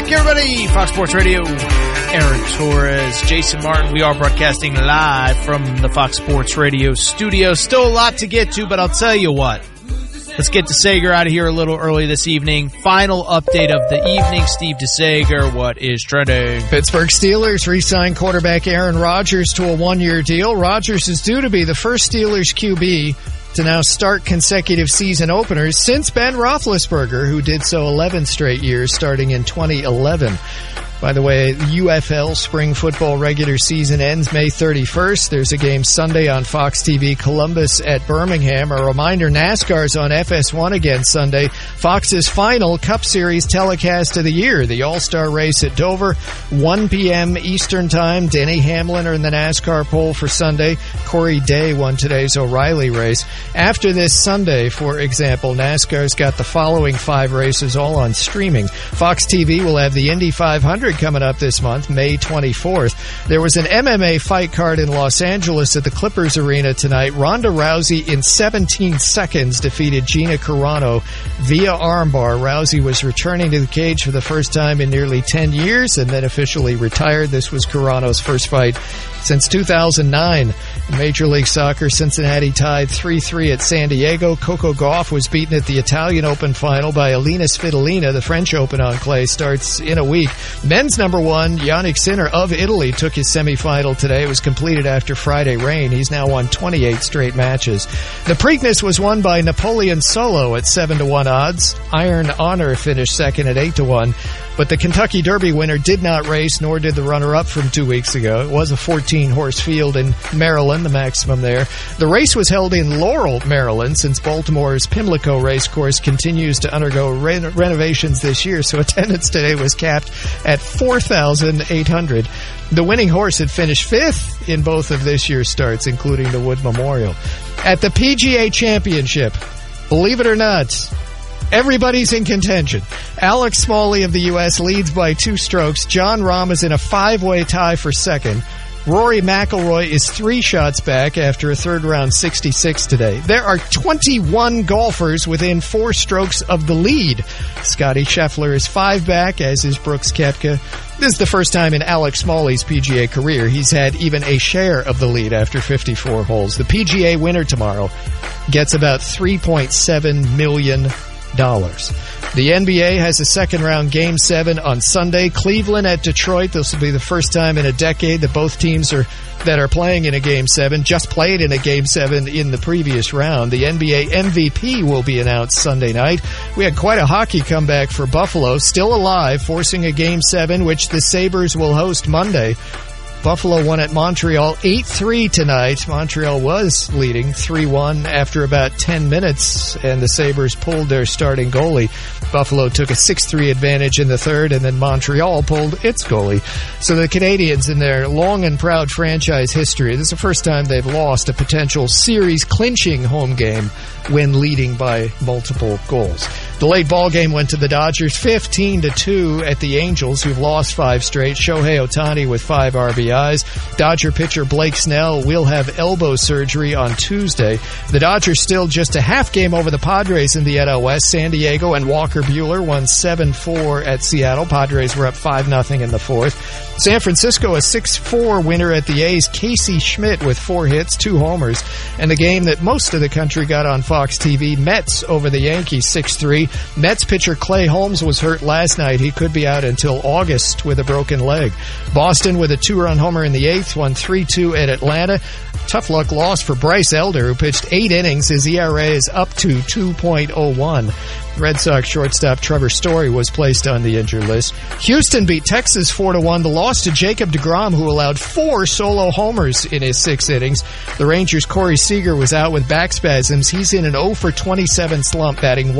back, everybody. Fox Sports Radio. Aaron Torres, Jason Martin. We are broadcasting live from the Fox Sports Radio studio. Still a lot to get to, but I'll tell you what. Let's get DeSager out of here a little early this evening. Final update of the evening. Steve DeSager, what is trending? Pittsburgh Steelers re-signed quarterback Aaron Rodgers to a one-year deal. Rodgers is due to be the first Steelers QB to now start consecutive season openers since Ben Roethlisberger, who did so 11 straight years starting in 2011. By the way, the UFL spring football regular season ends May 31st. There's a game Sunday on Fox TV, Columbus at Birmingham. A reminder, NASCAR's on FS1 again Sunday. Fox's final Cup Series telecast of the year, the All-Star race at Dover, 1 p.m. Eastern Time. Denny Hamlin are in the NASCAR pole for Sunday. Corey Day won today's O'Reilly race. After this Sunday, for example, NASCAR's got the following 5 races all on streaming. Fox TV will have the Indy 500 coming up this month, May 24th. There was an MMA fight card in Los Angeles at the Clippers Arena tonight. Ronda Rousey in 17 seconds defeated Gina Carano via armbar. Rousey was returning to the cage for the first time in nearly 10 years and then officially retired. This was Carano's first fight since 2009. In Major League Soccer, Cincinnati tied 3-3 at San Diego. Coco Gauff was beaten at the Italian Open final by Alina Svitolina. The French Open on clay starts in a week. Men's number 1, Yannick Sinner of Italy, took his semifinal today. It was completed after Friday rain. He's now won 28 straight matches. The Preakness was won by Napoleon Solo at 7-1 odds. Iron Honor finished second at 8-1. But the Kentucky Derby winner did not race, nor did the runner-up from 2 weeks ago. It was a 14-horse field in Maryland, the maximum there. The race was held in Laurel, Maryland, since Baltimore's Pimlico Racecourse continues to undergo renovations this year, so attendance today was capped at 4,800. The winning horse had finished 5th in both of this year's starts, including the Wood Memorial. At the PGA Championship, believe it or not, everybody's in contention. Alex Smalley of the U.S. leads by 2 strokes. Jon Rahm is in a 5-way tie for second. Rory McIlroy is 3 shots back after a third-round 66 today. There are 21 golfers within 4 strokes of the lead. Scotty Scheffler is 5 back, as is Brooks Koepka. This is the first time in Alex Smalley's PGA career he's had even a share of the lead after 54 holes. The PGA winner tomorrow gets about $3.7 million. The NBA has a second-round Game 7 on Sunday. Cleveland at Detroit. This will be the first time in a decade that both teams that are playing in a Game 7 just played in a Game 7 in the previous round. The NBA MVP will be announced Sunday night. We had quite a hockey comeback for Buffalo, still alive, forcing a Game 7, which the Sabres will host Monday. Buffalo won at Montreal 8-3 tonight. Montreal was leading 3-1 after about 10 minutes, and the Sabres pulled their starting goalie. Buffalo took a 6-3 advantage in the third, and then Montreal pulled its goalie. So the Canadiens, in their long and proud franchise history, this is the first time they've lost a potential series-clinching home game when leading by multiple goals. The late ball game went to the Dodgers 15-2 at the Angels, who've lost 5 straight. Shohei Ohtani with 5 RBIs. Dodger pitcher Blake Snell will have elbow surgery on Tuesday. The Dodgers still just a half game over the Padres in the NL West. San Diego and Walker Buehler won 7-4 at Seattle. Padres were up 5-0 in the 4th. San Francisco, a 6-4 winner at the A's. Casey Schmidt with 4 hits, 2 homers. And the game that most of the country got on Fox TV, Mets over the Yankees 6-3. Mets pitcher Clay Holmes was hurt last night. He could be out until August with a broken leg. Boston with a 2-run homer in the 8th, won 3-2 at Atlanta. Tough luck loss for Bryce Elder, who pitched 8 innings. His ERA is up to 2.01. Red Sox shortstop Trevor Story was placed on the injured list. Houston beat Texas 4-1. The loss to Jacob deGrom, who allowed 4 solo homers in his 6 innings. The Rangers' Corey Seager was out with back spasms. He's in an 0-for-27 slump, batting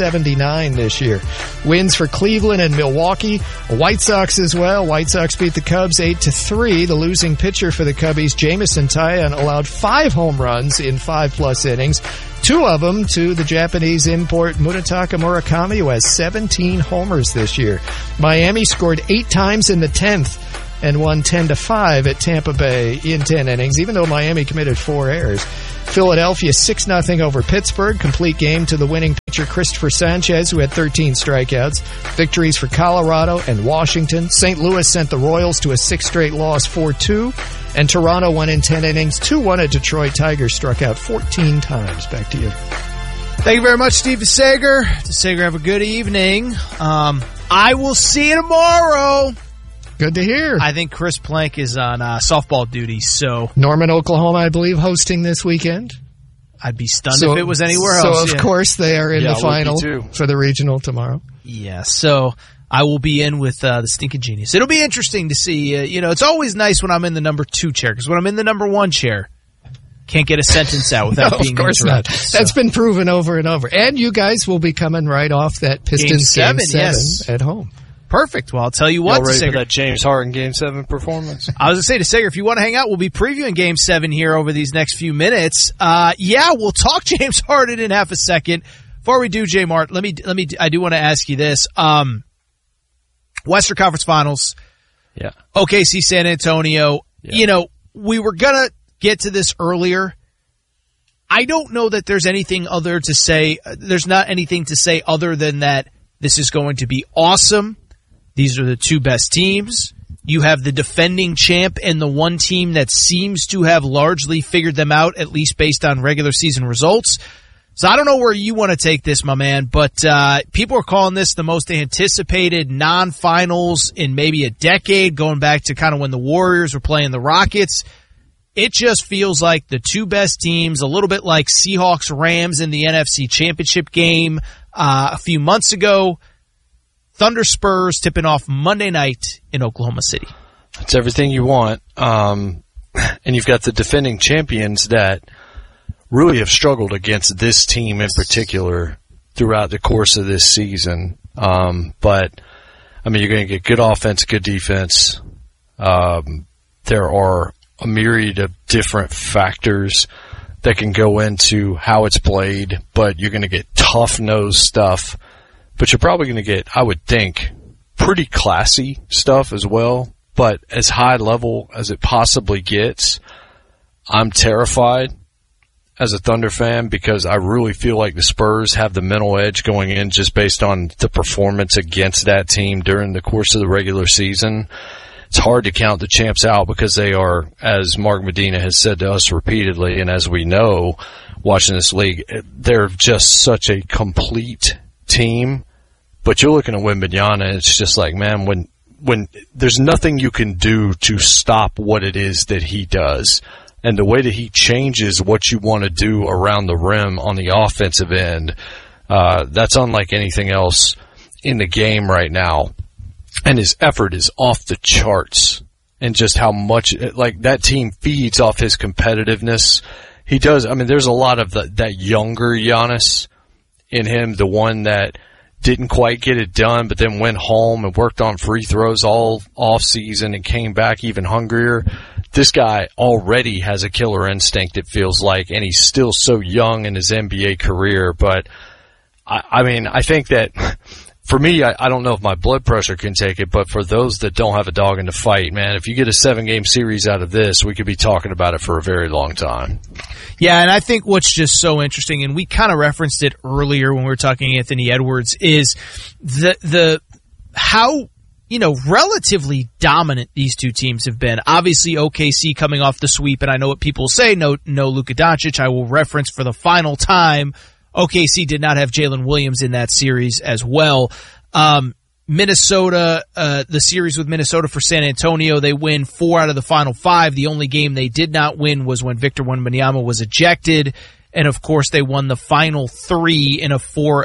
179 this year. Wins for Cleveland and Milwaukee. White Sox as well. White Sox beat the Cubs 8-3. The losing pitcher for the Cubbies, Jameson Taillon, allowed 5 home runs in 5+ innings. 2 of them to the Japanese import Munetaka Murakami, who has 17 homers this year. Miami scored 8 times in the 10th. and won 10-5 at Tampa Bay in 10 innings, even though Miami committed 4 errors. Philadelphia 6-0 over Pittsburgh. Complete game to the winning pitcher Christopher Sanchez, who had 13 strikeouts. Victories for Colorado and Washington. St. Louis sent the Royals to a 6th straight loss, 4-2. And Toronto won in 10 innings, 2-1 at Detroit. Tigers struck out 14 times. Back to you. Thank you very much, Steve DeSager. DeSager, have a good evening. I will see you tomorrow. Good to hear. I think Chris Plank is on softball duty, so... Norman, Oklahoma, I believe, hosting this weekend. I'd be stunned if it was anywhere else. So, of course, they are in the final for the regional tomorrow. Yeah, so I will be in with the Stinking Genius. It'll be interesting to see. It's always nice when I'm in the number 2 chair, because when I'm in the number 1 chair, can't get a sentence out without being interrupted. Of course not. So. That's been proven over and over. And you guys will be coming right off that Pistons Game 7 yes. At home. Perfect. Well, I'll tell you what. Y'all ready for that James Harden Game 7 performance? I was going to say to Sager, if you want to hang out, we'll be previewing Game 7 here over these next few minutes. We'll talk James Harden in half a second. Before we do, J Mart, I do want to ask you this. Western Conference Finals. Yeah. OKC San Antonio. Yeah. We were going to get to this earlier. I don't know that there's anything other to say. There's not anything to say other than that this is going to be awesome. These are the 2 best teams. You have the defending champ and the one team that seems to have largely figured them out, at least based on regular season results. So I don't know where you want to take this, my man, but people are calling this the most anticipated non-finals in maybe a decade, going back to kind of when the Warriors were playing the Rockets. It just feels like the 2 best teams, a little bit like Seahawks-Rams in the NFC Championship game a few months ago. Thunder Spurs tipping off Monday night in Oklahoma City. That's everything you want. And you've got the defending champions that really have struggled against this team in particular throughout the course of this season. But, you're going to get good offense, good defense. There are a myriad of different factors that can go into how it's played, but you're going to get tough-nosed stuff. But you're probably going to get, I would think, pretty classy stuff as well. But as high level as it possibly gets, I'm terrified as a Thunder fan because I really feel like the Spurs have the mental edge going in just based on the performance against that team during the course of the regular season. It's hard to count the champs out because they are, as Mark Medina has said to us repeatedly, and as we know, watching this league, they're just such a complete team. But you're looking at Wembanyama, and it's just like, man, when there's nothing you can do to stop what it is that he does, and the way that he changes what you want to do around the rim on the offensive end, that's unlike anything else in the game right now. And his effort is off the charts, and just how much that team feeds off his competitiveness. He does. There's a lot of that younger Giannis in him, the one that didn't quite get it done, but then went home and worked on free throws all off season and came back even hungrier. This guy already has a killer instinct, it feels like, and he's still so young in his NBA career. But I think that for me, I don't know if my blood pressure can take it, but for those that don't have a dog in the fight, man, if you get a 7-game series out of this, we could be talking about it for a very long time. Yeah, and I think what's just so interesting, and we kind of referenced it earlier when we were talking Anthony Edwards, is the how relatively dominant these 2 teams have been. Obviously, OKC coming off the sweep, and I know what people say, no Luka Doncic. I will reference for the final time, OKC did not have Jalen Williams in that series as well. Minnesota, the series with Minnesota for San Antonio, they win 4 out of the final 5. The only game they did not win was when Victor Wembanyama was ejected. And of course, they won the final 3 in a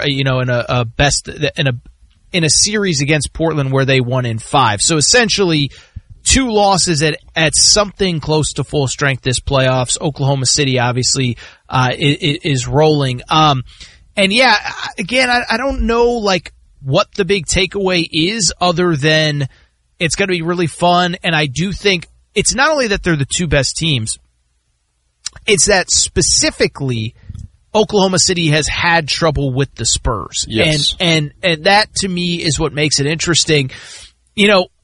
series against Portland where they won in 5. So essentially, 2 losses at something close to full strength this playoffs. Oklahoma City obviously is rolling. And yeah, again, I don't know what the big takeaway is other than it's going to be really fun. And I do think it's not only that they're the 2 best teams, it's that specifically Oklahoma City has had trouble with the Spurs. Yes. And that to me is what makes it interesting.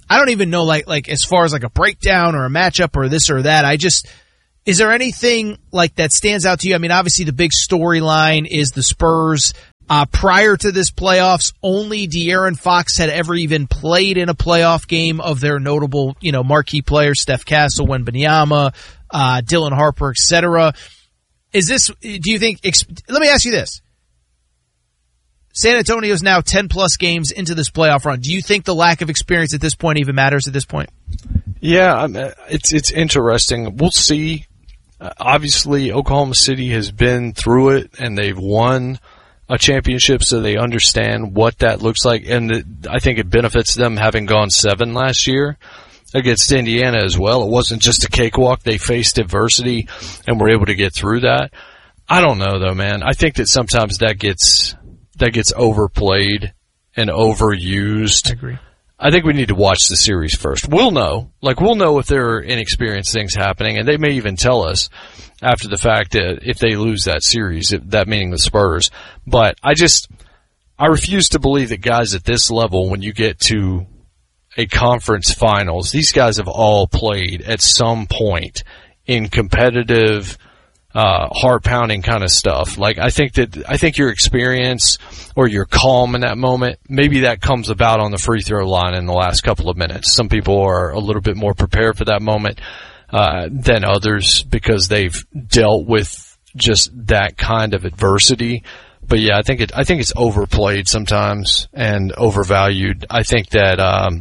I don't even know like as far as like a breakdown or a matchup or this or that. Is there anything like that stands out to you? I mean, obviously the big storyline is the Spurs. Prior to this playoffs, only De'Aaron Fox had ever even played in a playoff game of their notable, marquee players, Steph Castle, Wembanyama, Dylan Harper, etc. Do you think, let me ask you this. San Antonio's now 10 plus games into this playoff run. Do you think the lack of experience at this point even matters at this point? Yeah, it's interesting. We'll see. Obviously, Oklahoma City has been through it and they've won a championship, so they understand what that looks like, and I think it benefits them having gone 7 last year against Indiana as well. It wasn't just a cakewalk. They faced adversity and were able to get through that. I don't know though, man. I think that sometimes that gets overplayed and overused. I agree. I think we need to watch the series first. We'll know if there are inexperienced things happening, and they may even tell us after the fact that if they lose that series, that meaning the Spurs. But I refuse to believe that guys at this level, when you get to a conference finals, these guys have all played at some point in competitive, heart-pounding kind of stuff. Like, I think your experience or your calm in that moment, maybe that comes about on the free throw line in the last couple of minutes. Some people are a little bit more prepared for that moment than others because they've dealt with just that kind of adversity. But yeah, I think it's overplayed sometimes and overvalued. I think that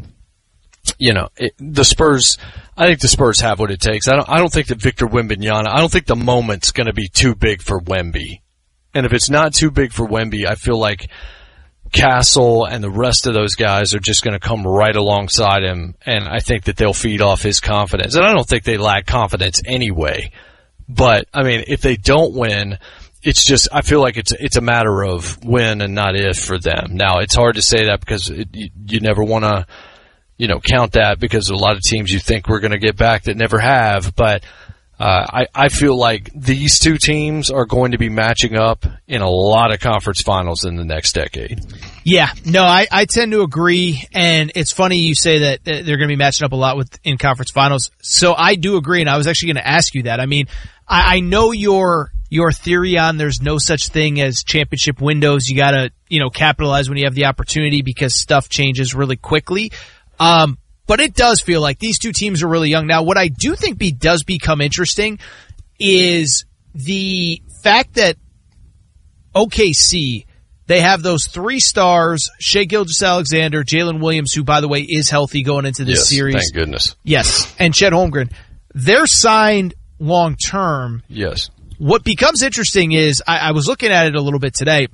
the Spurs. I think the Spurs have what it takes. I don't think that Victor Wembanyama. I don't think the moment's going to be too big for Wemby. And if it's not too big for Wemby, I feel like Castle and the rest of those guys are just going to come right alongside him, and I think that they'll feed off his confidence. And I don't think they lack confidence anyway. But I mean, if they don't win, it's just, I feel like it's a matter of when and not if for them. Now, it's hard to say that because you never want to, count that, because a lot of teams you think we're going to get back that never have. But I feel like these two teams are going to be matching up in a lot of conference finals in the next decade. Yeah, no, I tend to agree, and it's funny you say that they're going to be matching up a lot in conference finals. So I do agree, and I was actually going to ask you that. I mean, I know your theory on there's no such thing as championship windows. You got to, capitalize when you have the opportunity because stuff changes really quickly. But it does feel like these two teams are really young. Now, what I do think does become interesting is the fact that OKC, they have those 3 stars, Shai Gilgeous-Alexander, Jalen Williams, who, by the way, is healthy going into this series. Thank goodness. Yes, and Chet Holmgren. They're signed long-term. Yes. What becomes interesting is, I was looking at it a little bit today,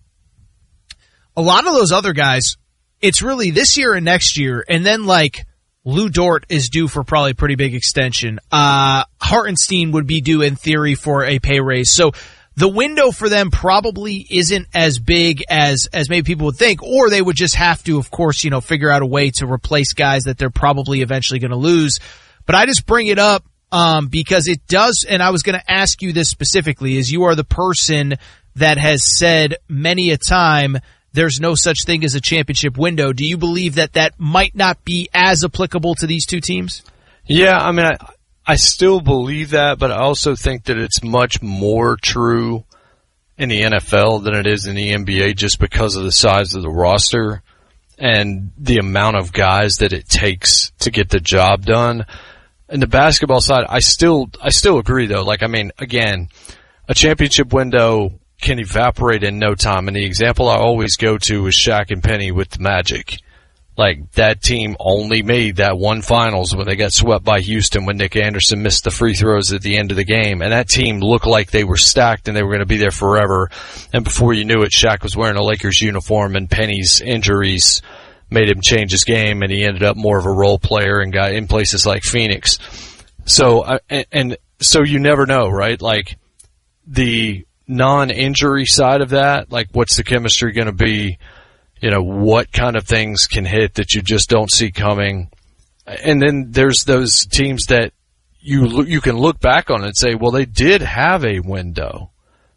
a lot of those other guys, it's really this year and next year, and then like Lou Dort is due for probably a pretty big extension. Hartenstein would be due in theory for a pay raise. So the window for them probably isn't as big as maybe people would think, or they would just have to, of course, figure out a way to replace guys that they're probably eventually going to lose. But I just bring it up because it does, and I was going to ask you this specifically, as you are the person that has said many a time there's no such thing as a championship window. Do you believe that might not be as applicable to these two teams? Yeah, I mean, I still believe that, but I also think that it's much more true in the NFL than it is in the NBA just because of the size of the roster and the amount of guys that it takes to get the job done. In the basketball side, I still agree though. Like, I mean, again, a championship window can evaporate in no time. And the example I always go to is Shaq and Penny with the Magic. Like, that team only made that one finals when they got swept by Houston when Nick Anderson missed the free throws at the end of the game. And that team looked like they were stacked and they were going to be there forever. And before you knew it, Shaq was wearing a Lakers uniform and Penny's injuries made him change his game, and he ended up more of a role player and got in places like Phoenix. So, so you never know, right? Like, the non-injury side of that, like, what's the chemistry going to be? What kind of things can hit that you just don't see coming? And then there's those teams that you can look back on and say, well, they did have a window,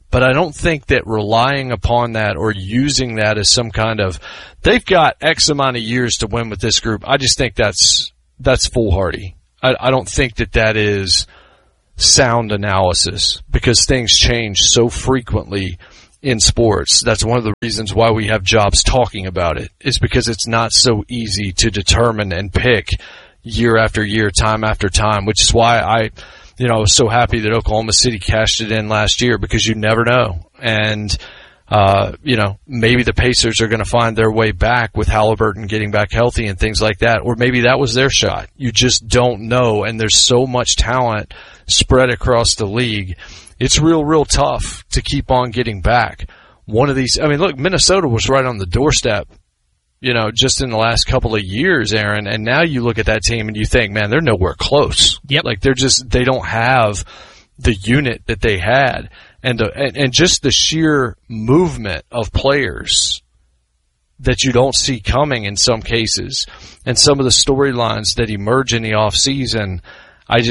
But I don't think that relying upon that or using that as some kind of, they've got X amount of years to win with this group. I just think that's foolhardy. I don't think that is sound analysis, because things change so frequently in sports. That's one of the reasons why we have jobs talking about it, is because it's not so easy to determine and pick year after year, time after time, which is why I was so happy that Oklahoma City cashed it in last year, because you never know. And, maybe the Pacers are going to find their way back with Halliburton getting back healthy and things like that. Or maybe that was their shot. You just don't know. And there's so much talent spread across the league. It's real tough to keep on getting back. One of these, look, Minnesota was right on the doorstep, just in the last couple of years, Aaron. And now you look at that team and you think, man, they're nowhere close. Yep. Like they don't have the unit that they had. And just the sheer movement of players that you don't see coming in some cases, and some of the storylines that emerge in the off season, I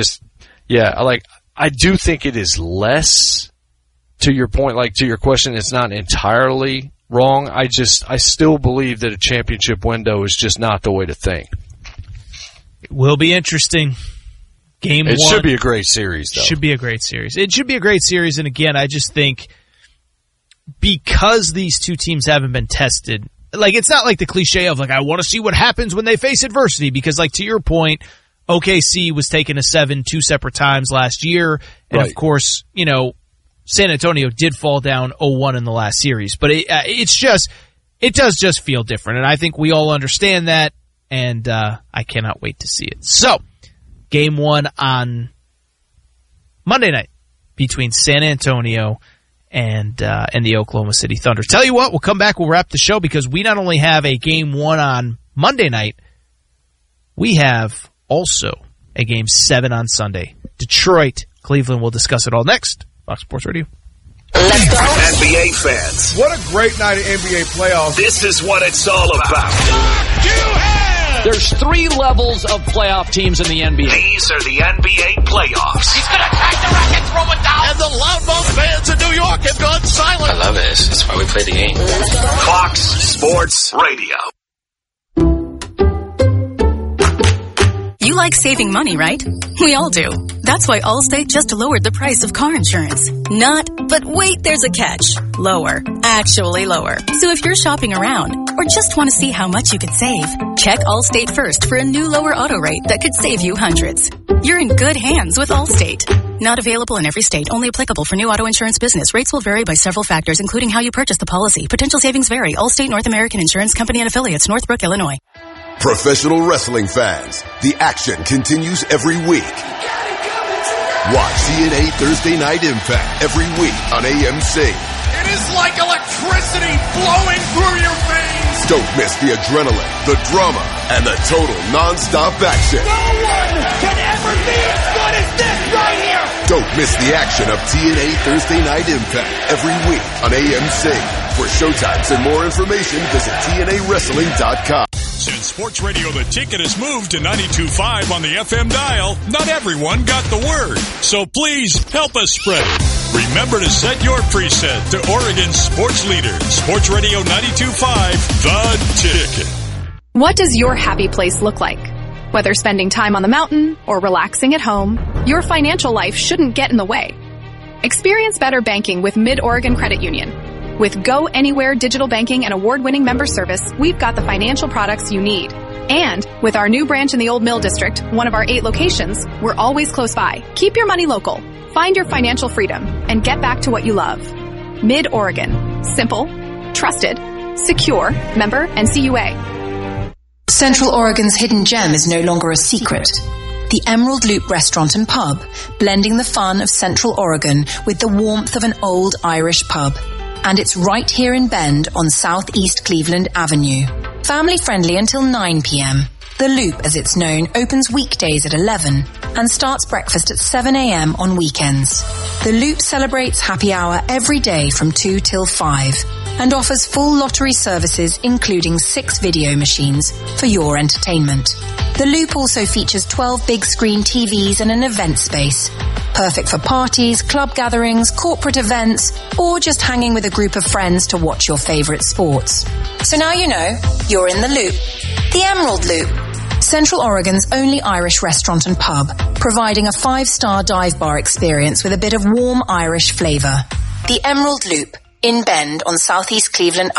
do think it is less, to your point, like to your question, it's not entirely wrong. I still believe that a championship window is just not the way to think. It will be interesting. Game 1. It should be a great series, though. It should be a great series. It should be a great series, and again, I just think because these two teams haven't been tested, like, it's not like the cliche of, like, I want to see what happens when they face adversity, because, like, to your point, OKC was taken to 7 2 separate times last year, and right. Of course, San Antonio did fall down 0-1 in the last series, but it does just feel different, and I think we all understand that, and I cannot wait to see it. So, Game 1 on Monday night between San Antonio and the Oklahoma City Thunder. Tell you what, we'll come back, we'll wrap the show, because we not only have a Game 1 on Monday night, we have also a Game 7 on Sunday. Detroit, Cleveland. We'll discuss it all next. Fox Sports Radio. Let's go. NBA fans. What a great night of NBA playoffs. This is what it's all about. There's 3 levels of playoff teams in the NBA. These are the NBA playoffs. He's going to crack the racket, throw it down. And the loudmouth fans in New York have gone silent. I love it. That's why we play the game. Fox Sports Radio. You like saving money, right? We all do. That's why Allstate just lowered the price of car insurance. Not, but wait, there's a catch. Lower. Actually lower. So if you're shopping around or just want to see how much you could save, check Allstate first for a new lower auto rate that could save you hundreds. You're in good hands with Allstate. Not available in every state. Only applicable for new auto insurance business. Rates will vary by several factors, including how you purchase the policy. Potential savings vary. Allstate North American Insurance Company and Affiliates, Northbrook, Illinois. Professional wrestling fans, the action continues every week. Watch TNA Thursday Night Impact every week on AMC. It is like electricity flowing through your veins. Don't miss the adrenaline, the drama, and the total non-stop action. No one can ever be as good as this right here. Don't miss the action of TNA Thursday Night Impact every week on AMC. For showtimes and more information, visit TNAWrestling.com. Since Sports Radio The Ticket has moved to 92.5 on the FM dial, not everyone got the word. So please help us spread it. Remember to set your preset to Oregon's sports leader, Sports Radio 92.5, The Ticket. What does your happy place look like? Whether spending time on the mountain or relaxing at home, your financial life shouldn't get in the way. Experience better banking with Mid-Oregon Credit Union. With Go Anywhere digital banking and award-winning member service, we've got the financial products you need. And with our new branch in the Old Mill District, one of our 8 locations, we're always close by. Keep your money local. Find your financial freedom and get back to what you love. Mid-Oregon. Simple, trusted, secure, member NCUA. Central Oregon's hidden gem is no longer a secret. The Emerald Loop Restaurant and Pub, blending the fun of Central Oregon with the warmth of an old Irish pub. And it's right here in Bend on Southeast Cleveland Avenue. Family friendly until 9 p.m. The Loop, as it's known, opens weekdays at 11 and starts breakfast at 7 a.m. on weekends. The Loop celebrates happy hour every day from 2 till 5 and offers full lottery services including 6 video machines for your entertainment. The Loop also features 12 big screen TVs and an event space, Perfect for parties, club gatherings, corporate events, or just hanging with a group of friends to watch your favorite sports. So now you know, you're in the Loop. The Emerald Loop. Central Oregon's only Irish restaurant and pub, providing a 5-star dive bar experience with a bit of warm Irish flavour. The Emerald Loop, in Bend on Southeast Cleveland